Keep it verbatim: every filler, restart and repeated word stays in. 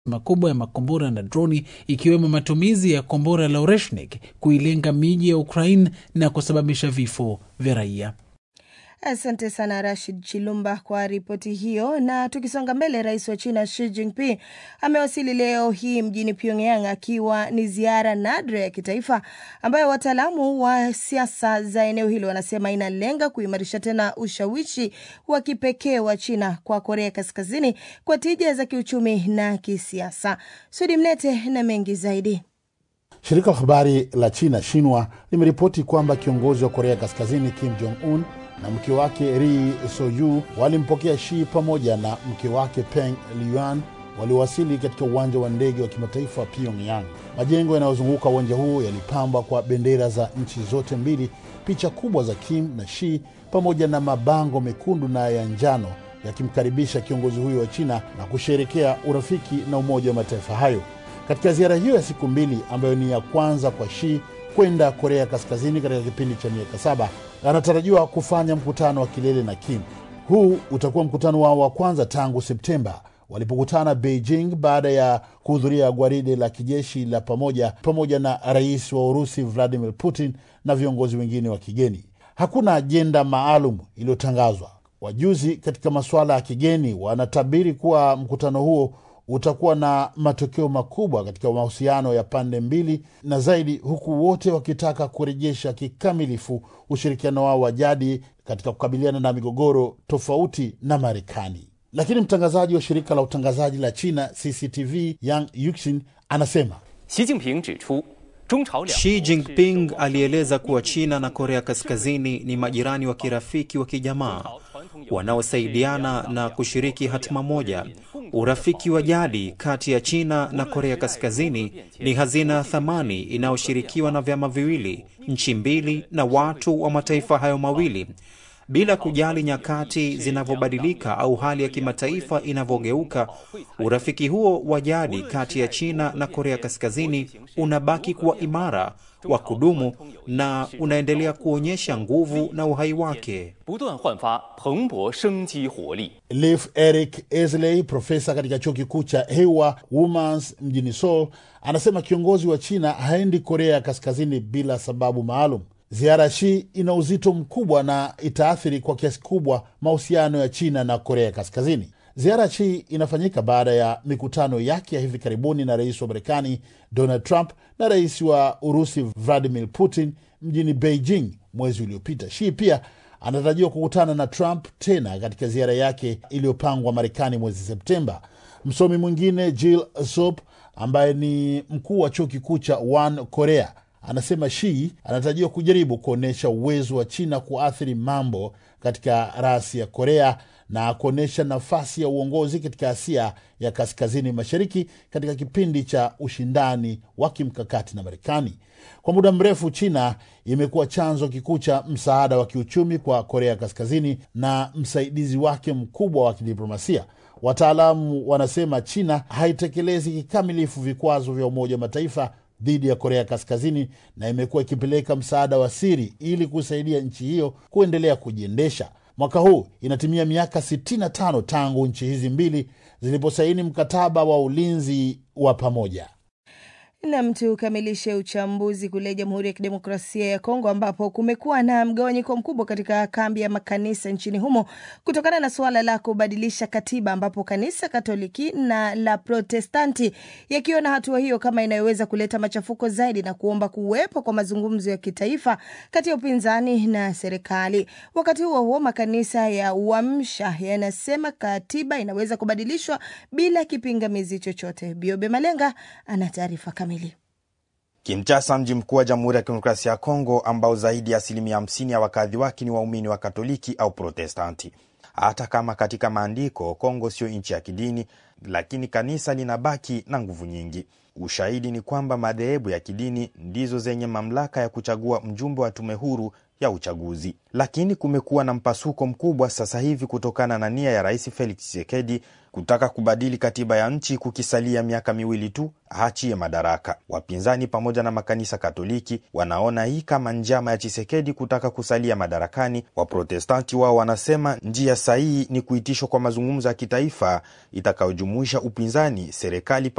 makubwa ya makombora na droni, ikiwemo matumizi ya kombora la Oreshnik kuilenga miji ya Ukraine na kusababisha vifo vya raia. Asante sana Rashid Chilumba kwa ripoti hiyo. Na tukisonga mbele, rais wa China Xi Jinping amewasili leo hii mjini Pyongyang akiwa ni ziara nadra ya kitaifa ambayo wataalamu wa siasa za eneo hilo wanasema inalenga kuimarisha tena ushawishi wa kipekee wa China kwa Korea Kaskazini kwa tija za kiuchumi na kisiasa. Sudi Mnete na mengi zaidi. Shirika la habari la China Xinhua limeripoti kwamba kiongozi wa Korea Kaskazini Kim Jong-un na mke wake Ri Soyu walimpokea Xi pamoja na mke wake Peng Liyuan waliwasili katika uwanja wa ndege wa kimataifa Pyongyang. Majengo yanayozunguka uwanja huo yalipambwa kwa bendera za nchi zote mbili, picha kubwa za Kim na Xi pamoja na mabango mekundu na ya njano yakimkaribisha kiongozi huyo wa China na kusherehekea urafiki na umoja wa mataifa hayo. Katika ziara hiyo ya siku mbili ambayo ni ya kwanza kwa Xi kwenda Korea Kaskazini katika kipindi cha miaka saba, anatarajiwa kufanya mkutano wa kilele na Kim. Huu utakuwa mkutano wao wa kwanza tangu Septemba walipokutana Beijing baada ya kuhudhuria gwaride la kijeshi la pamoja pamoja na rais wa Urusi Vladimir Putin na viongozi wengine wa kigeni. Hakuna ajenda maalum iliyotangazwa. Wajuzi katika masuala ya kigeni wanatabiri kuwa mkutano huo utakuwa na matokeo makubwa katika mahusiano ya pande mbili na zaidi, huku wote wakitaka kurejesha kikamilifu ushirikiano wao wa jadi katika kukabiliana na migogoro tofauti na Marekani. Lakini mtangazaji wa shirika la utangazaji la China C C T V Yang Yuxin anasema Xi Jinping zichu Xi Jinping alieleza kuwa China na Korea Kaskazini ni majirani wa kirafiki wa kijamaa wanaosaidiana na kushiriki hatima moja. Urafiki wa jadi kati ya China na Korea Kaskazini ni hazina ya thamani inayoshirikiwa na vyama viwili, nchi mbili na watu wa mataifa hayo mawili. Bila kujali nyakati zinavyobadilika au hali ya kimataifa inavyogeuka, urafiki huo wa jadi kati ya China na Korea Kaskazini unabaki kuwa imara, wa kudumu na unaendelea kuonyesha nguvu na uhai wake. Leif Erik Esley, profesa katika chuo kikuu cha Hewa Womans mjini Seoul, anasema kiongozi wa China haendi Korea Kaskazini bila sababu maalum. Ziara Xi ina uzito mkubwa na itaathiri kwa kiasi kubwa mahusiano ya China na Korea Kaskazini. Ziara Xi inafanyika baada ya mikutano yake ya hivi karibuni na rais wa Marekani Donald Trump na rais wa Urusi Vladimir Putin mjini Beijing mwezi uliopita. Xi pia anatarajiwa kukutana na Trump tena katika ziara yake iliyopangwa Marekani mwezi Septemba. Msomi mwingine Jill Sop, ambaye ni mkuu wa chuo kikuu cha One Korea, anasema Xi anatarajiwa kujaribu kuonesha uwezo wa China kuathiri mambo katika rasi ya Korea na kuonesha nafasi ya uongozi katika Asia ya Kaskazini Mashariki katika kipindi cha ushindani wa kimkakati na Marekani. Kwa muda mrefu China imekuwa chanzo kikuu cha msaada wa kiuchumi kwa Korea Kaskazini na msaidizi wake mkubwa wa kidiplomasia. Wataalamu wanasema China haitekelezi kikamilifu vikwazo vya Umoja wa Mataifa dhidi ya Korea Kaskazini na imekuwa ikipeleka msaada wa siri ili kusaidia nchi hiyo kuendelea kujiendesha. Mwaka huu inatimia miaka sitini na tano tangu nchi hizi mbili ziliposaini mkataba wa ulinzi wa pamoja. Na mtu kamilishe uchambuzi kule Jamhuri ya Kidemokrasia ya Kongo, ambapo kumekuwa na mgawanyiko mkubwa katika kambi ya makanisa nchini humo kutokana na suala la kubadilisha katiba, ambapo kanisa Katoliki na la Protestanti yakiona hatua hiyo kama inayoweza kuleta machafuko zaidi na kuomba kuwepo kwa mazungumzo ya kitaifa kati ya upinzani na serikali. Wakati huo huo, makanisa ya Uamsha yanasema katiba inaweza kubadilishwa bila kipingamizi chochote. Biobe Malenga ana taarifa kamili. Kinshasa, mji mkuu wa Jamhuri ya Kidemokrasia ya Kongo, ambao zaidi ya asilimia hamsini ya wakazi wake ni waumini wa Katoliki au Protestanti. Hata kama katika maandiko Kongo sio nchi ya kidini, lakini kanisa linabaki na nguvu nyingi. Ushahidi ni kwamba madhehebu ya kidini ndizo zenye mamlaka ya kuchagua mjumbe wa tume huru ya uchaguzi. Lakini kumekuwa na mpasuko mkubwa sasa hivi kutokana na nia ya Rais Felix Tshisekedi kutaka kubadili katiba ya nchi kukisalia miaka miwili tu aachie madaraka. Wapinzani pamoja na makanisa Katoliki wanaona hii kama njama ya Tshisekedi kutaka kusalia madarakani. Waprotestanti wao wanasema njia sahihi ni kuitishwa kwa mazungumzo ya kitaifa itakayojumuisha upinzani, serikali